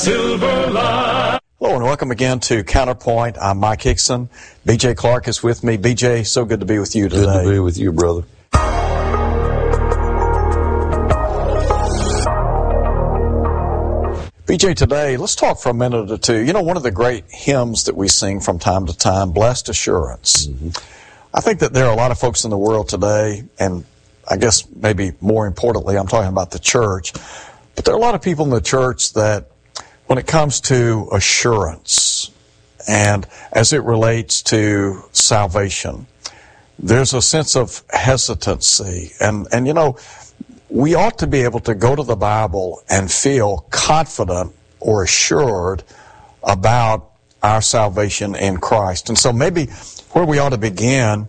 Silverline. Hello and welcome again to Counterpoint. I'm Mike Hickson. B.J. Clark is with me. B.J., so good to be with you today. Good to be with you, brother. B.J., today, let's talk for a minute or two. You know, one of the great hymns that we sing from time to time, Blessed Assurance. I think that there are a lot of folks in the world today, and I guess maybe more importantly, I'm talking about the church, but there are a lot of people in the church that when it comes to assurance and as it relates to salvation, there's a sense of hesitancy. And you know, we ought to be able to go to the Bible and feel confident or assured about our salvation in Christ. And so maybe where we ought to begin,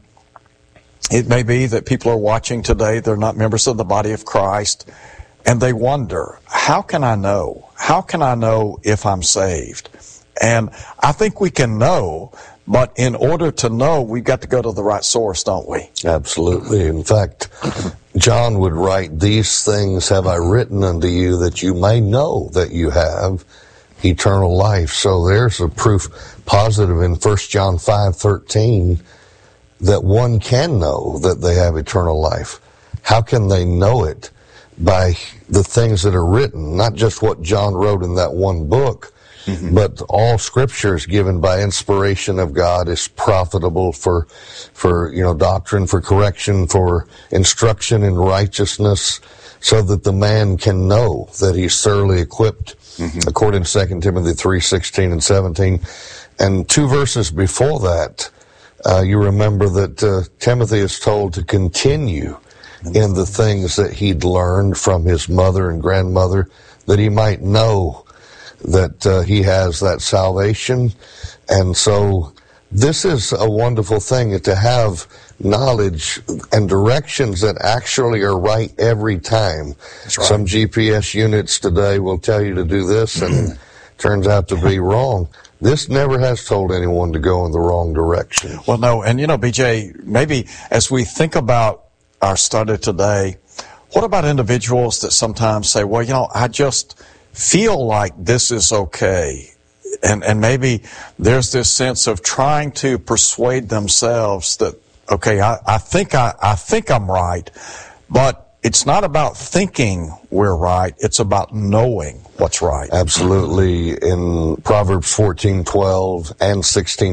it may be that people are watching today, they're not members of the body of Christ, and they wonder, how can I know? How can I know if I'm saved? And I think we can know, but in order to know, we've got to go to the right source, don't we? Absolutely. In fact, John would write, "These things have I written unto you, that you may know that you have eternal life." So there's a proof positive in 1 John 5:13 that one can know that they have eternal life. How can they know it? By the things that are written, not just what John wrote in that one book, but all Scripture is given by inspiration of God, is profitable for doctrine, for correction, for instruction in righteousness, so that the man can know that he's thoroughly equipped, according to 2 Timothy 3:16 and 17. And two verses before that, you remember that Timothy is told to continue in the things that he'd learned from his mother and grandmother, that he might know that he has that salvation. And so this is a wonderful thing, to have knowledge and directions that actually are right every time. That's right. Some GPS units today will tell you to do this and turns out to be wrong. This never has told anyone to go in the wrong direction. Well, no, and you know, B.J., maybe as we think about our study today, what about individuals that sometimes say, well, you know, I just feel like this is okay. And maybe there's this sense of trying to persuade themselves that, okay, I think I'm right, but it's not about thinking we're right, it's about knowing what's right. Absolutely. In Proverbs 14:12 and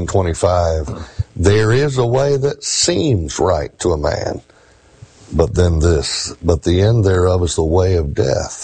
16:25, there is a way that seems right to a man, but the end thereof is the way of death.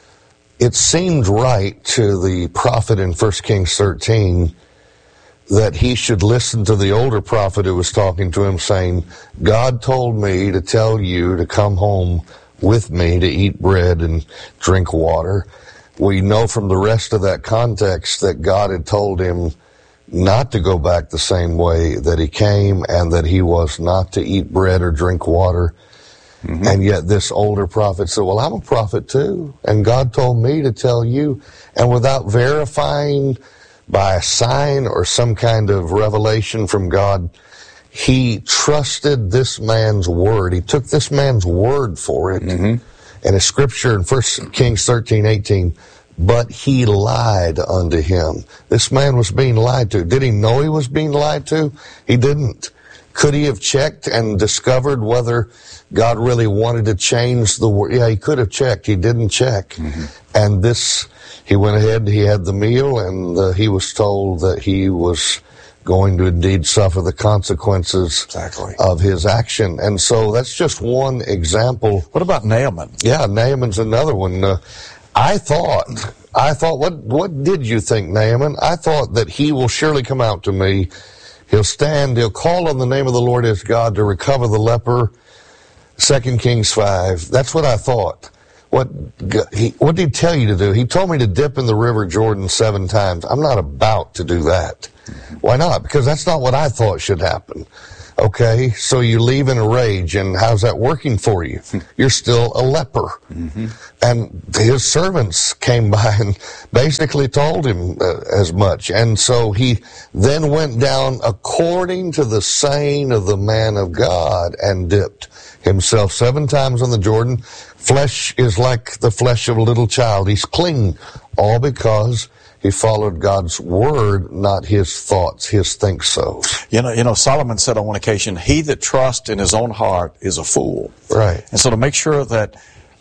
It seemed right to the prophet in 1 Kings 13 that he should listen to the older prophet who was talking to him, saying, God told me to tell you to come home with me to eat bread and drink water. We know from the rest of that context that God had told him not to go back the same way that he came, and that he was not to eat bread or drink water. And yet this older prophet said, well, I'm a prophet too, and God told me to tell you. And without verifying by a sign or some kind of revelation from God, he trusted this man's word. He took this man's word for it. And a scripture in 1 Kings 13:18, but he lied unto him. This man was being lied to. Did he know he was being lied to? He didn't. Could he have checked and discovered whether God really wanted to change the word? Yeah, he could have checked. He didn't check. And he went ahead, he had the meal, and he was told that he was going to indeed suffer the consequences of his action. And so that's just one example. What about Naaman? Yeah, Naaman's another one. I thought, what did you think, Naaman? I thought that he will surely come out to me. He'll stand, he'll call on the name of the Lord his God to recover the leper. 2 Kings 5. That's what I thought. What did he tell you to do? He told me to dip in the river Jordan 7 times. I'm not about to do that. Why not? Because that's not what I thought should happen. Okay, so you leave in a rage, and how's that working for you? You're still a leper. And his servants came by and basically told him as much. And so he then went down according to the saying of the man of God and dipped himself 7 times in the Jordan. Flesh is like the flesh of a little child. He's clean all because he followed God's word, not his thoughts, his think-sos. You know, Solomon said on one occasion, he that trusts in his own heart is a fool. Right. And so to make sure that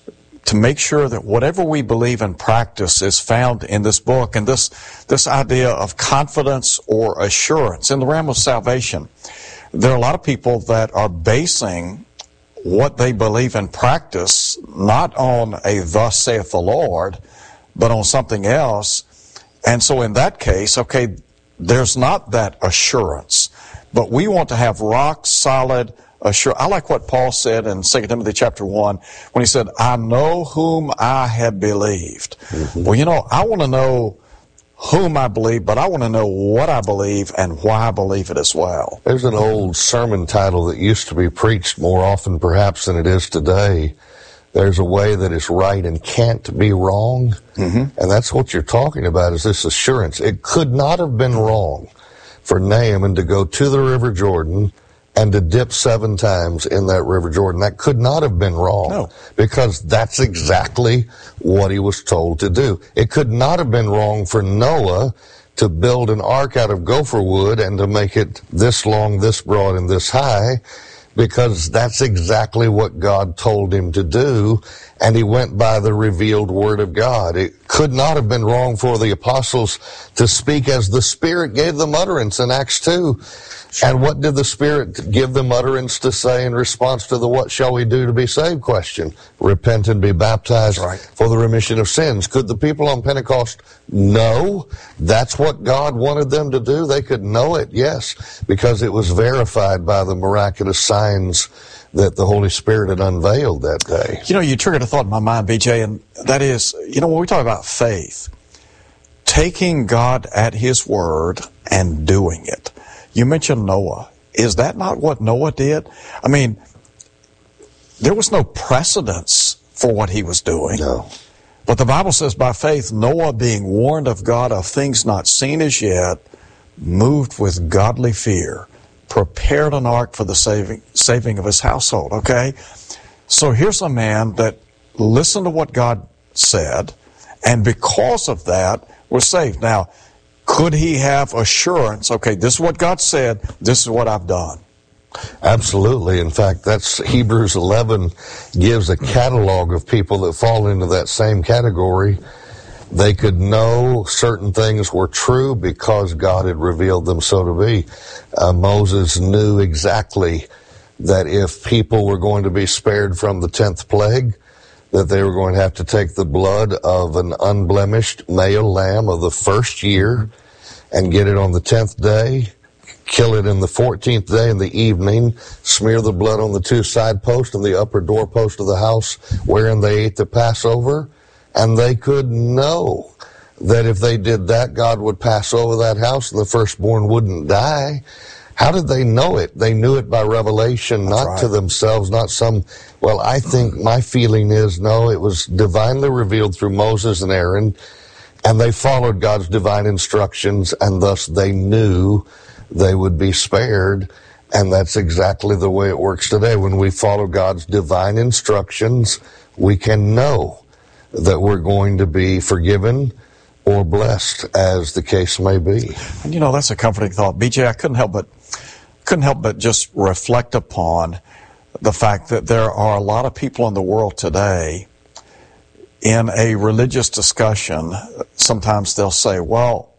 whatever we believe and practice is found in this book, and this idea of confidence or assurance in the realm of salvation, there are a lot of people that are basing what they believe and practice not on a thus saith the Lord, but on something else. And so in that case, okay, there's not that assurance, but we want to have rock solid assurance. I like what Paul said in 2 Timothy chapter 1 when he said, I know whom I have believed. Mm-hmm. Well, I want to know whom I believe, but I want to know what I believe and why I believe it as well. There's an old sermon title that used to be preached more often perhaps than it is today. There's a way that is right and can't be wrong. Mm-hmm. And that's what you're talking about, is this assurance. It could not have been wrong for Naaman to go to the River Jordan and to dip 7 times in that River Jordan. That could not have been wrong. No. Because that's exactly what he was told to do. It could not have been wrong for Noah to build an ark out of gopher wood and to make it this long, this broad, and this high, because that's exactly what God told him to do, and he went by the revealed word of God. It could not have been wrong for the apostles to speak as the Spirit gave them utterance in Acts 2. And what did the Spirit give them utterance to say in response to the what shall we do to be saved question? Repent and be baptized for the remission of sins. Could the people on Pentecost know that's what God wanted them to do? They could know it, yes, because it was verified by the miraculous signs that the Holy Spirit had unveiled that day. You triggered a thought in my mind, BJ, and that is, when we talk about faith, taking God at his word and doing it. You mentioned Noah. Is that not what Noah did? I mean, there was no precedence for what he was doing. No. But the Bible says by faith, Noah, being warned of God of things not seen as yet, moved with godly fear, prepared an ark for the saving of his household. Okay? So here's a man that listened to what God said, and because of that, was saved. Now, could he have assurance, okay, this is what God said, this is what I've done? Absolutely. In fact, that's Hebrews 11 gives a catalog of people that fall into that same category. They could know certain things were true because God had revealed them so to be. Moses knew exactly that if people were going to be spared from the 10th plague, that they were going to have to take the blood of an unblemished male lamb of the first year and get it on the 10th day, kill it in the 14th day in the evening, smear the blood on the 2 side posts and the upper doorpost of the house wherein they ate the Passover, and they could know that if they did that, God would pass over that house and the firstborn wouldn't die. How did they know it? They knew it by revelation, not to themselves, not some, well, I think my feeling is, no, it was divinely revealed through Moses and Aaron, and they followed God's divine instructions, and thus they knew they would be spared. And that's exactly the way it works today. When we follow God's divine instructions, we can know that we're going to be forgiven or blessed, as the case may be. And that's a comforting thought. BJ, I couldn't help but just reflect upon the fact that there are a lot of people in the world today, in a religious discussion, sometimes they'll say, well,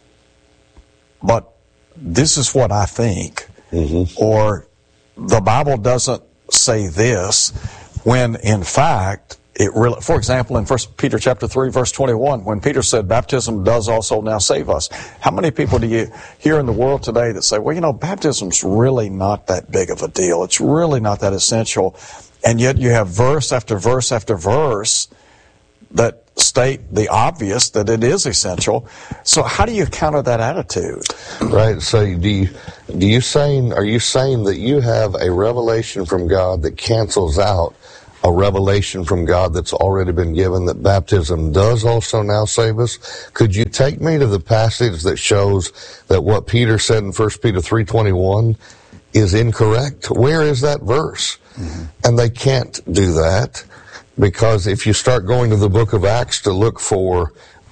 but this is what I think, or the Bible doesn't say this, when in fact, it really, for example, in 1 Peter chapter 3, verse 21, when Peter said, baptism does also now save us. How many people do you hear in the world today that say, well, baptism's really not that big of a deal. It's really not that essential. And yet you have verse after verse after verse that state the obvious, that it is essential. So how do you counter that attitude? Right. So are you saying that you have a revelation from God that cancels out a revelation from God that's already been given, that baptism does also now save us? Could you take me to the passage that shows that what Peter said in 1 Peter 3:21 is incorrect? Where is that verse? And they can't do that, because if you start going to the book of Acts to look for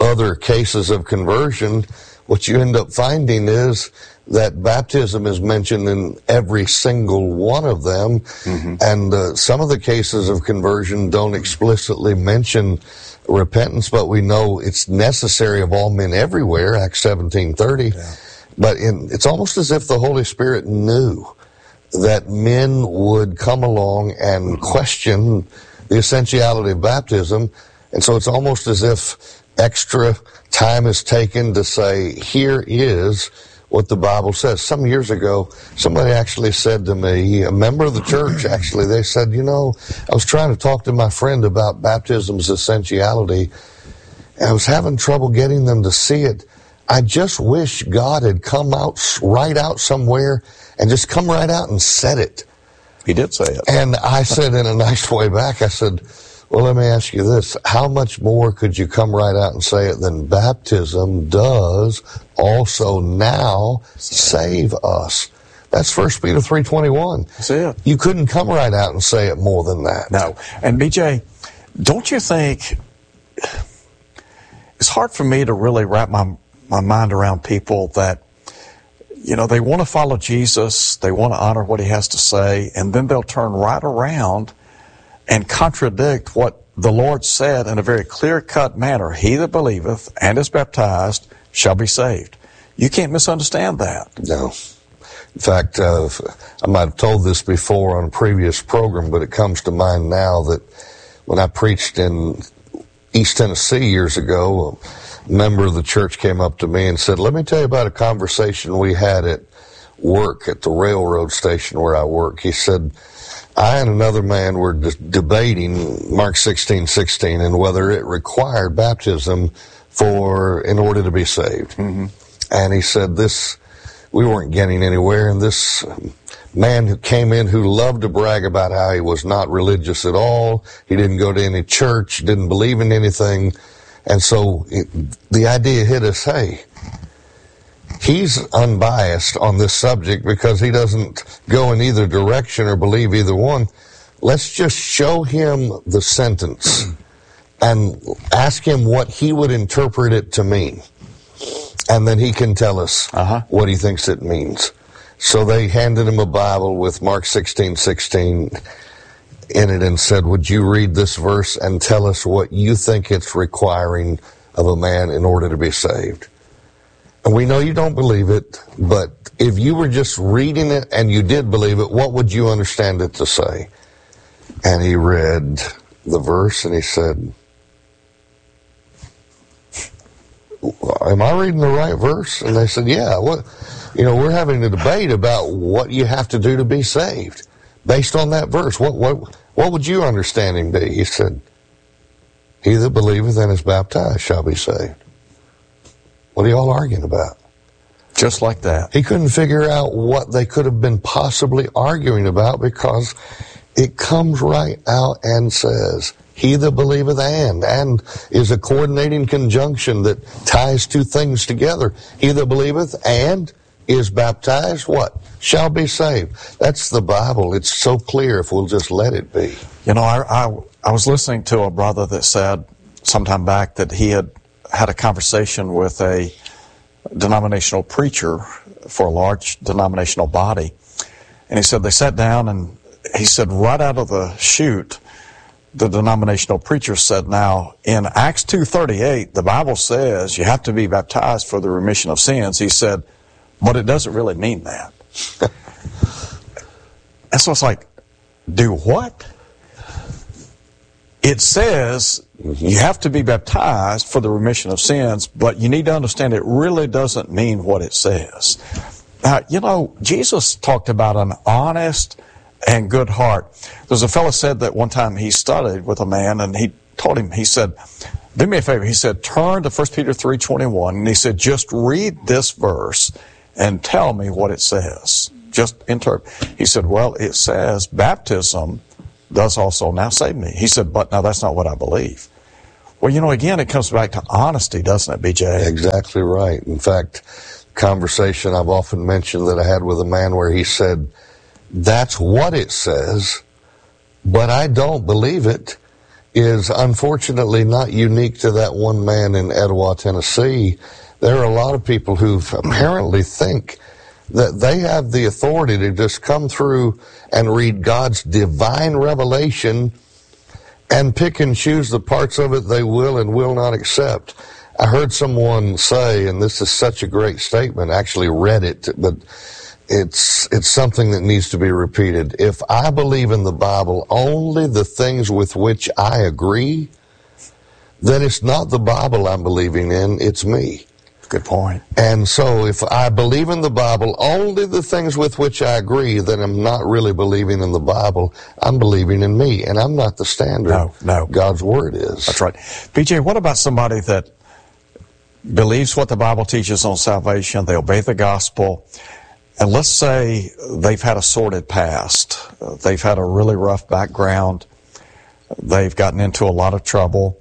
other cases of conversion, what you end up finding is that baptism is mentioned in every single one of them. Mm-hmm. And some of the cases of conversion don't explicitly mention repentance, but we know it's necessary of all men everywhere, Acts 17:30. Yeah. But it's almost as if the Holy Spirit knew that men would come along and question the essentiality of baptism. And so it's almost as if extra time is taken to say, here is what the Bible says. Some years ago, somebody actually said to me, a member of the church actually, they said, I was trying to talk to my friend about baptism's essentiality, and I was having trouble getting them to see it. I just wish God had come out somewhere and just come right out and said it. He did say it. And I said in a nice way back, I said, well, let me ask you this. How much more could you come right out and say it than baptism does also now save us? That's 1 Peter 3:21. That's it. You couldn't come right out and say it more than that. No. And BJ, don't you think it's hard for me to really wrap my mind around people that, they want to follow Jesus, they want to honor what he has to say, and then they'll turn right around and contradict what the Lord said in a very clear-cut manner. He that believeth and is baptized shall be saved. You can't misunderstand that. No. In fact, I might have told this before on a previous program, but it comes to mind now that when I preached in East Tennessee years ago, a member of the church came up to me and said, let me tell you about a conversation we had at work at the railroad station where I work. He said, I and another man were debating Mark 16:16 and whether it required baptism in order to be saved. Mm-hmm. And he said we weren't getting anywhere, and this man who came in who loved to brag about how he was not religious at all, he didn't go to any church, didn't believe in anything, and so the idea hit us, hey, he's unbiased on this subject because he doesn't go in either direction or believe either one. Let's just show him the sentence and ask him what he would interpret it to mean. And then he can tell us what he thinks it means. So they handed him a Bible with Mark 16:16 in it and said, would you read this verse and tell us what you think it's requiring of a man in order to be saved? And we know you don't believe it, but if you were just reading it and you did believe it, what would you understand it to say? And he read the verse and he said, am I reading the right verse? And they said, yeah. We're having a debate about what you have to do to be saved based on that verse. What would your understanding be? He said, he that believeth and is baptized shall be saved. What are y'all arguing about? Just like that. He couldn't figure out what they could have been possibly arguing about because it comes right out and says, he that believeth and is a coordinating conjunction that ties two things together. He that believeth and is baptized, what? Shall be saved. That's the Bible. It's so clear if we'll just let it be. I was listening to a brother that said sometime back that he had a conversation with a denominational preacher for a large denominational body. And he said they sat down and he said right out of the chute, the denominational preacher said, now, in Acts 2:38, the Bible says you have to be baptized for the remission of sins. He said, but it doesn't really mean that. And so it's like, do what? It says you have to be baptized for the remission of sins, but you need to understand it really doesn't mean what it says. Now, Jesus talked about an honest and good heart. There's a fellow said that one time he studied with a man, and he told him, he said, do me a favor. He said, turn to 1 Peter 3:21, and he said, just read this verse and tell me what it says. Just interpret. He said, well, it says baptism does also now save me. He said, but now that's not what I believe. Well, again, it comes back to honesty, doesn't it, BJ? Exactly right. In fact, conversation I've often mentioned that I had with a man where he said, that's what it says, but I don't believe it. is unfortunately not unique to that one man in Etowah, Tennessee. There are a lot of people who apparently think that they have the authority to just come through and read God's divine revelation and pick and choose the parts of it they will and will not accept. I heard someone say, and this is such a great statement, I actually read it, but it's something that needs to be repeated. If I believe in the Bible only the things with which I agree, then it's not the Bible I'm believing in, it's me. Good point. And so if I believe in the Bible only the things with which I agree, then I'm not really believing in the Bible. I'm believing in me, and I'm not the standard. No. God's Word is. That's right. BJ, what about somebody that believes what the Bible teaches on salvation, they obey the gospel, and let's say they've had a sordid past. They've had a really rough background. They've gotten into a lot of trouble,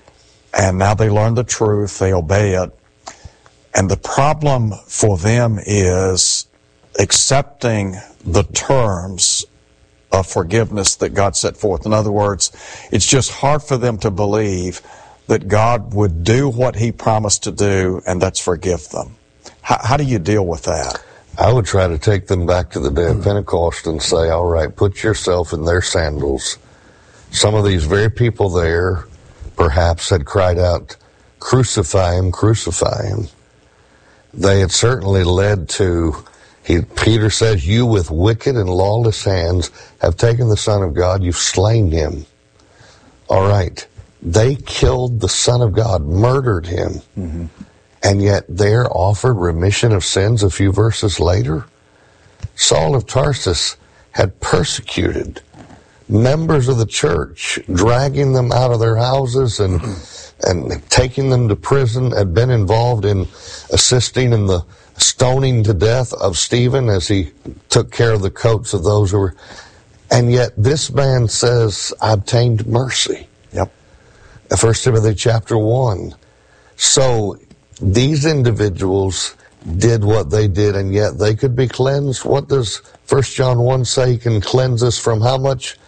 and now they learn the truth, they obey it. And the problem for them is accepting the terms of forgiveness that God set forth. In other words, it's just hard for them to believe that God would do what He promised to do, and that's forgive them. How do you deal with that? I would try to take them back to the day of Pentecost and say, all right, put yourself in their sandals. Some of these very people there perhaps had cried out, crucify Him, crucify Him. They had certainly led to, Peter says, you with wicked and lawless hands have taken the Son of God, you've slain Him. All right, they killed the Son of God, murdered Him, and yet they're offered remission of sins a few verses later. Saul of Tarsus had persecuted members of the church, dragging them out of their houses and taking them to prison, had been involved in assisting in the stoning to death of Stephen as he took care of the coats of those who were... And yet this man says, I obtained mercy. Yep. 1 Timothy chapter 1. So these individuals did what they did, and yet they could be cleansed. What does 1 John 1 say? He can cleanse us from how much?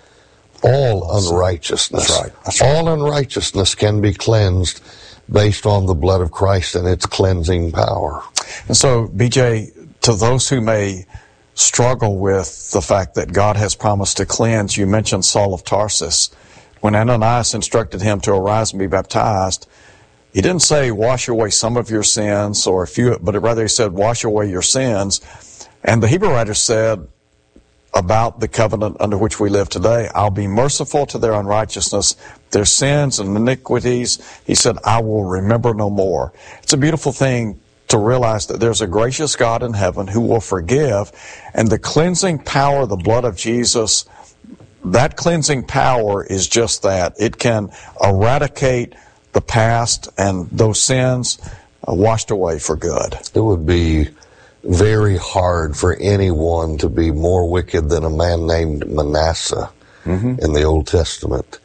All unrighteousness. That's right. That's right. All unrighteousness can be cleansed based on the blood of Christ and its cleansing power. And so, BJ, to those who may struggle with the fact that God has promised to cleanse, you mentioned Saul of Tarsus. When Ananias instructed him to arise and be baptized, he didn't say wash away some of your sins or a few, but rather he said wash away your sins. And the Hebrew writer said about the covenant under which we live today, I'll be merciful to their unrighteousness, their sins and iniquities. He said, I will remember no more. It's a beautiful thing to realize that there's a gracious God in heaven who will forgive, and the cleansing power of the blood of Jesus, that cleansing power is just that. It can eradicate the past and those sins washed away for good. It would be very hard for anyone to be more wicked than a man named Manasseh in the Old Testament.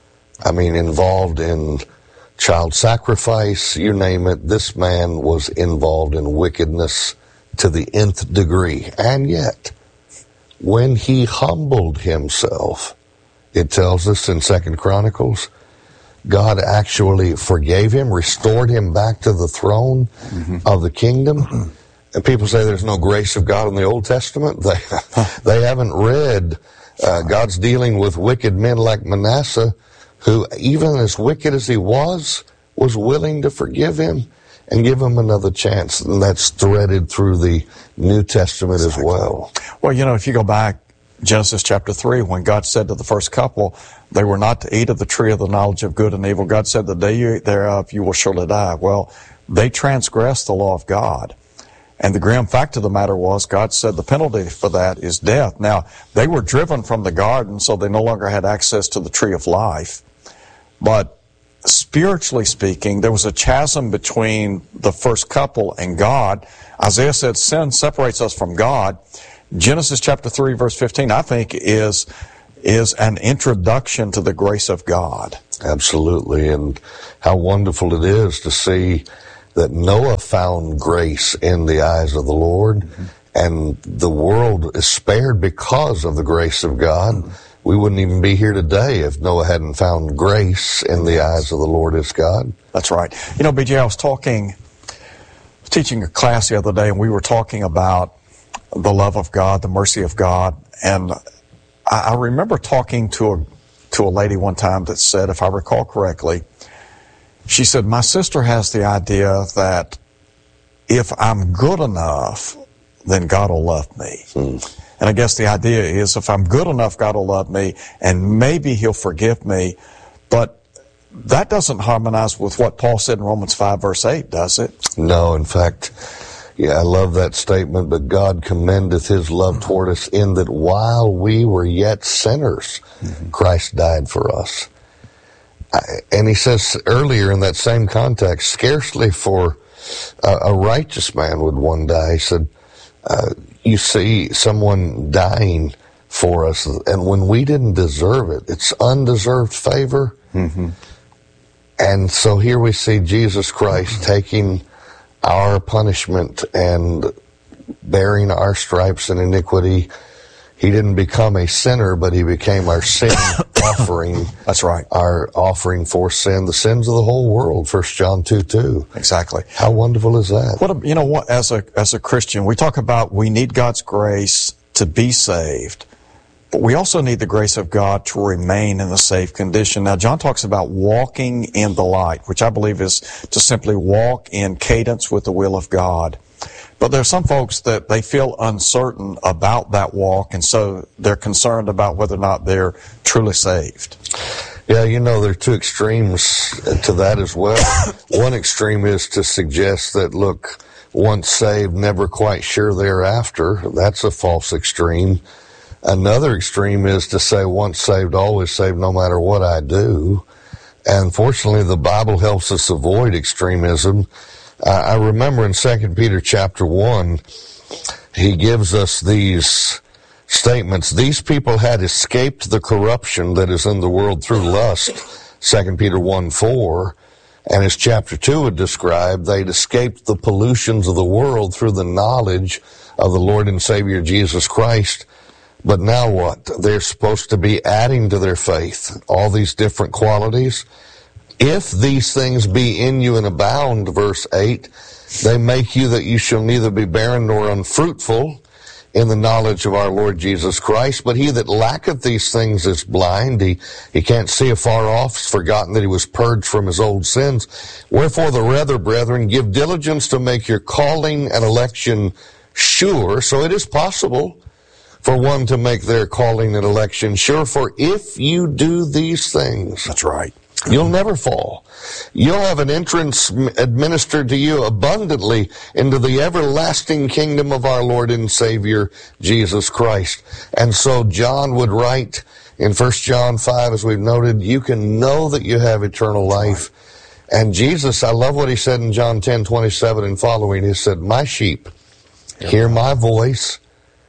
I mean, involved in child sacrifice, you name it, this man was involved in wickedness to the nth degree. And yet, when he humbled himself, it tells us in 2 Chronicles, God actually forgave him, restored him back to the throne of the kingdom. And people say there's no grace of God in the Old Testament. They haven't read God's dealing with wicked men like Manasseh, who, even as wicked as he was willing to forgive him and give him another chance. And that's threaded through the New Testament as well. Well, you know, if you go back, Genesis chapter 3, when God said to the first couple, they were not to eat of the tree of the knowledge of good and evil. God said, the day you eat thereof, you will surely die. Well, they transgressed the law of God. And the grim fact of the matter was, God said the penalty for that is death. Now, they were driven from the garden, so they no longer had access to the tree of life. But spiritually speaking, there was a chasm between the first couple and God. Isaiah said sin separates us from God. Genesis chapter 3, verse 15, I think, is an introduction to the grace of God. Absolutely. And how wonderful it is to see that Noah found grace in the eyes of the Lord, and the world is spared because of the grace of God. we wouldn't even be here today if Noah hadn't found grace in the eyes of the Lord his God. That's right. You know, BJ, I was teaching a class the other day, and we were talking about the love of God, the mercy of God, and I remember talking to a lady one time that said, if I recall correctly, she said, my sister has the idea that if I'm good enough, then God will love me. And I guess the idea is if I'm good enough, God will love me, and maybe he'll forgive me. But that doesn't harmonize with what Paul said in Romans 5, verse 8, does it? No, in fact, I love that statement, but God commendeth his love toward us in that while we were yet sinners, Christ died for us. And he says earlier in that same context, scarcely for a righteous man would one die. He said, you see someone dying for us, and when we didn't deserve it, it's undeserved favor. And so here we see Jesus Christ taking our punishment and bearing our stripes and iniquity. He didn't become a sinner, but he became our sin offering. That's right. Our offering for sin, the sins of the whole world, 1 John 2:2. Exactly. How wonderful is that? You know what, as a Christian, we talk about we need God's grace to be saved, but we also need the grace of God to remain in the saved condition. Now, John talks about walking in the light, which I believe is to simply walk in cadence with the will of God. But there are some folks that they feel uncertain about that walk, and so they're concerned about whether or not they're truly saved. Yeah, you know, there are two extremes to that as well. One extreme is to suggest that, look, once saved, never quite sure thereafter. That's a false extreme. Another extreme is to say once saved, always saved, no matter what I do. And fortunately, the Bible helps us avoid extremism. I remember in 2 Peter chapter 1, he gives us these statements. These people had escaped the corruption that is in the world through lust, 2 Peter 1:4. And as chapter 2 would describe, they'd escaped the pollutions of the world through the knowledge of the Lord and Savior Jesus Christ. But now what? They're supposed to be adding to their faith all these different qualities. If these things be in you and abound, verse 8, they make you that you shall neither be barren nor unfruitful in the knowledge of our Lord Jesus Christ. But he that lacketh these things is blind. He can't see afar off. He's forgotten that he was purged from his old sins. Wherefore the rather, brethren, give diligence to make your calling and election sure. So it is possible for one to make their calling and election sure. For if you do these things, That's right. you'll never fall. You'll have an entrance administered to you abundantly into the everlasting kingdom of our Lord and Savior, Jesus Christ. And so John would write in 1 John 5, as we've noted, you can know that you have eternal life. And Jesus, I love what he said in John 10:27 and following. He said, my sheep hear my voice,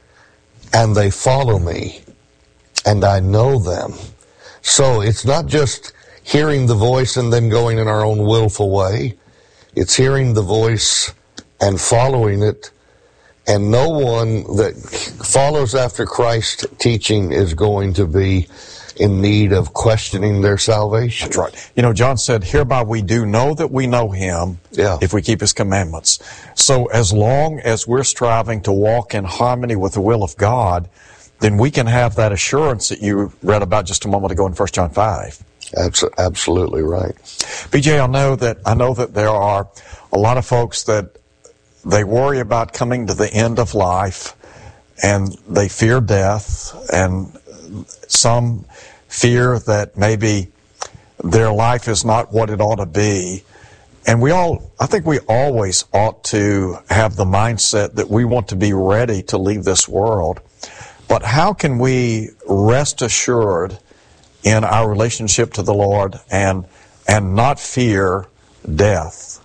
and they follow me, and I know them. So it's not just hearing the voice and then going in our own willful way. It's hearing the voice and following it. And no one that follows after Christ's teaching is going to be in need of questioning their salvation. That's right. You know, John said, hereby we do know that we know him if we keep his commandments. So as long as we're striving to walk in harmony with the will of God, then we can have that assurance that you read about just a moment ago in 1 John 5. Absolutely right. BJ, I know that there are a lot of folks that they worry about coming to the end of life, and they fear death, and some fear that maybe their life is not what it ought to be. And I think we always ought to have the mindset that we want to be ready to leave this world. But how can we rest assured in our relationship to the Lord and not fear death?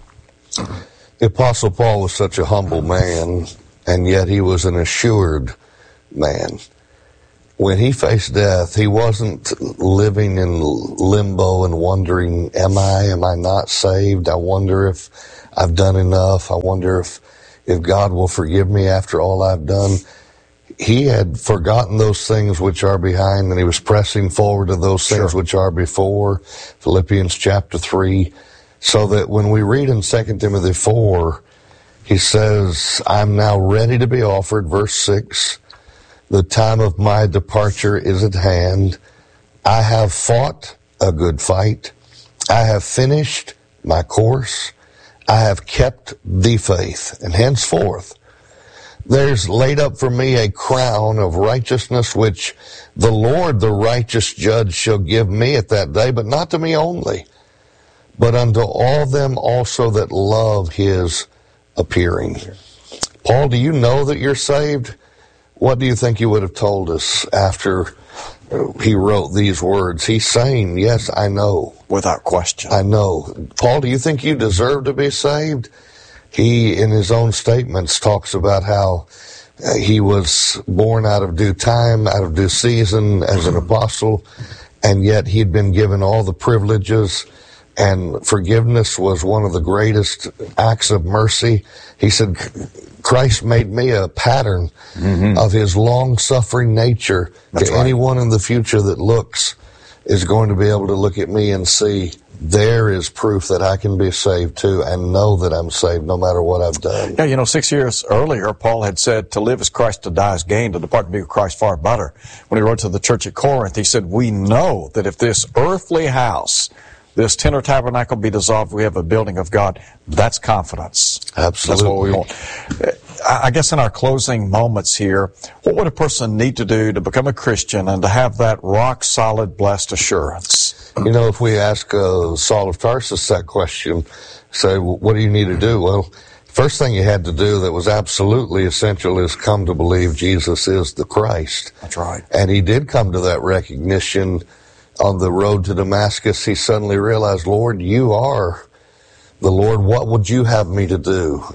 The Apostle Paul was such a humble man, and yet he was an assured man. When he faced death, he wasn't living in limbo and wondering, am I not saved? I wonder if I've done enough. I wonder if God will forgive me after all I've done. he had forgotten those things which are behind, and he was pressing forward to those things which are before. Philippians chapter 3. So that when we read in 2 Timothy 4, he says, I'm now ready to be offered, verse 6. The time of my departure is at hand. I have fought a good fight. I have finished my course. I have kept the faith. And henceforth, there's laid up for me a crown of righteousness, which the Lord, the righteous judge, shall give me at that day, but not to me only, but unto all them also that love his appearing. Paul, do you know that you're saved? What do you think he would have told us after he wrote these words? He's saying, yes, I know. Without question. I know. Paul, do you think you deserve to be saved? He, in his own statements, talks about how he was born out of due time, out of due season as an apostle, and yet he'd been given all the privileges, and forgiveness was one of the greatest acts of mercy. He said, Christ made me a pattern of his long-suffering nature. That's right. Anyone in the future that looks is going to be able to look at me and see there is proof that I can be saved too, and know that I'm saved no matter what I've done. Yeah, 6 years earlier, Paul had said, to live is Christ, to die is gain, to depart and be with Christ far better. When he wrote to the church at Corinth, he said, we know that if this earthly house, this tent or tabernacle be dissolved, we have a building of God. That's confidence. Absolutely. That's what we want. I guess in our closing moments here, what would a person need to do to become a Christian and to have that rock-solid, blessed assurance? If we ask Saul of Tarsus that question, say, well, what do you need to do? Well, first thing you had to do that was absolutely essential is come to believe Jesus is the Christ. That's right. And he did come to that recognition on the road to Damascus. He suddenly realized, Lord, you are the Lord. What would you have me to do?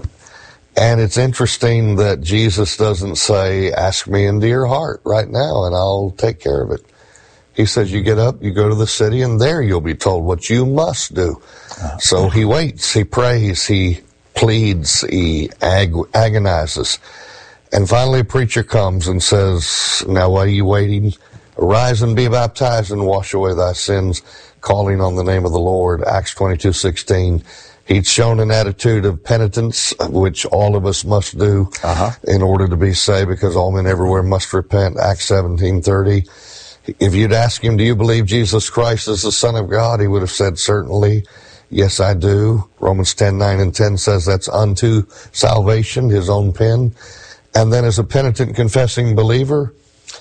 And it's interesting that Jesus doesn't say, ask me into your heart right now and I'll take care of it. He says, you get up, you go to the city, and there you'll be told what you must do. So he waits, he prays, he pleads, he agonizes. And finally a preacher comes and says, now why are you waiting? Arise and be baptized and wash away thy sins, calling on the name of the Lord. Acts 22:16. He'd shown an attitude of penitence, which all of us must do in order to be saved, because all men everywhere must repent. Acts 17:30. If you'd ask him, do you believe Jesus Christ is the Son of God? He would have said, certainly. Yes, I do. Romans 10:9 and 10 says that's unto salvation, his own pen. And then as a penitent confessing believer,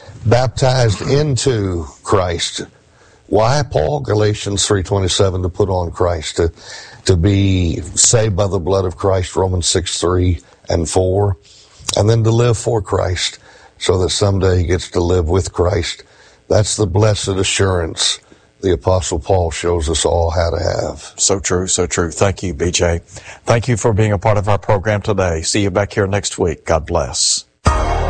baptized into Christ. Why, Paul? Galatians 3:27, to put on Christ, to be saved by the blood of Christ, Romans 6:3 and 4, and then to live for Christ so that someday he gets to live with Christ. That's the blessed assurance the Apostle Paul shows us all how to have. So true, so true. Thank you, BJ. Thank you for being a part of our program today. See you back here next week. God bless.